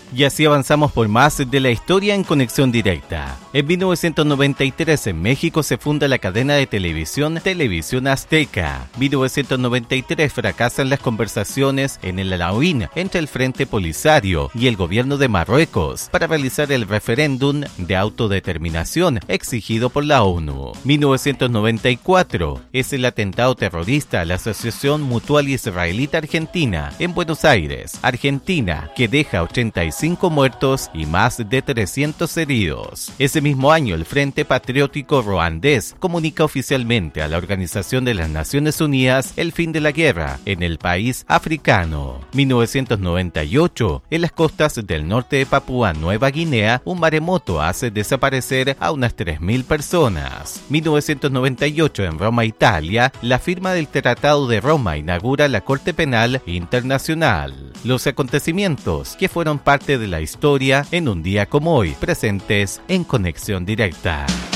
Y así avanzamos por más de la historia en Conexión Directa. En 1993 en México se funda la cadena de televisión Televisión Azteca. 1993 fracasan las conversaciones en el Alauín entre el Frente Polisario y el gobierno de Marruecos para realizar el referéndum de autodeterminación exigido por la ONU. 1994 es el atentado terrorista a la Asociación Mutual Israelita Argentina en Buenos Aires, Argentina, que deja 85 muertos y más de 300 heridos. Ese mismo año, el Frente Patriótico Ruandés comunica oficialmente a la Organización de las Naciones Unidas el fin de la guerra en el país africano. 1998, en las costas del norte de Papúa Nueva Guinea, un maremoto hace desaparecer a unas 3.000 personas. 1998, en Roma, Italia, la firma del Tratado de Roma inaugura la Corte Penal Internacional. Los acontecimientos que fueron parte de la historia en un día como hoy, presentes en Conexión Directa.